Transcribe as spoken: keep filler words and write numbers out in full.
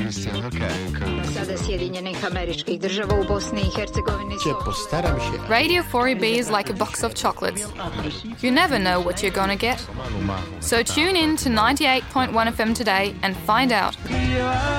Sada Sjedinjenih Američkih Država u Bosni i Hercegovini su... Postaram się. Radio four E B is like a box of chocolates. You never know what you're gonna get. So tune in to ninety-eight point one F M today and find out.